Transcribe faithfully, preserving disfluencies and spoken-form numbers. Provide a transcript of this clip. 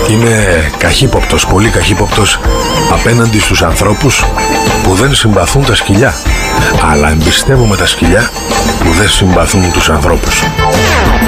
Είμαι καχύποπτος, πολύ καχύποπτος απέναντι στους ανθρώπους που δεν συμπαθούν τα σκυλιά, αλλά εμπιστεύομαι τα σκυλιά που δεν συμπαθούν τους ανθρώπους.